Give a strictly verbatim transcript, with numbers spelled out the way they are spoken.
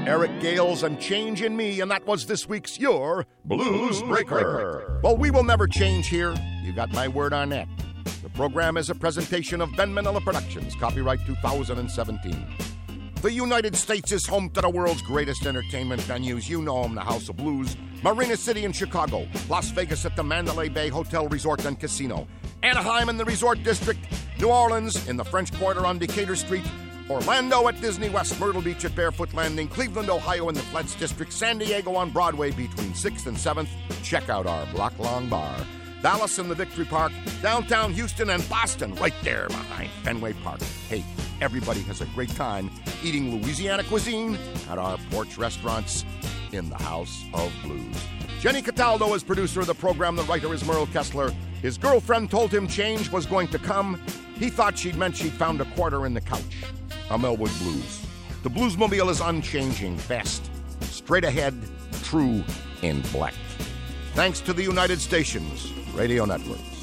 Eric Gales and Change in Me, and that was this week's Your Blues Breaker. Well, we will never change here. You got my word on that. The program is a presentation of Ben Manila Productions, copyright two thousand seventeen. The United States is home to the world's greatest entertainment venues. You know them, the House of Blues, Marina City in Chicago, Las Vegas at the Mandalay Bay Hotel, Resort and Casino, Anaheim in the Resort District, New Orleans in the French Quarter on Decatur Street, Orlando at Disney West, Myrtle Beach at Barefoot Landing, Cleveland, Ohio in the Flats District, San Diego on Broadway between sixth and seventh. Check out our block-long bar. Dallas in the Victory Park, downtown Houston, and Boston right there behind Fenway Park. Hey, everybody has a great time eating Louisiana cuisine at our porch restaurants in the House of Blues. Jenny Cataldo is producer of the program. The writer is Merle Kessler. His girlfriend told him change was going to come. He thought she'd meant she'd found a quarter in the couch. I'm Elwood Blues. The Bluesmobile is unchanging, fast, straight ahead, true, and black. Thanks to the United Stations Radio Networks.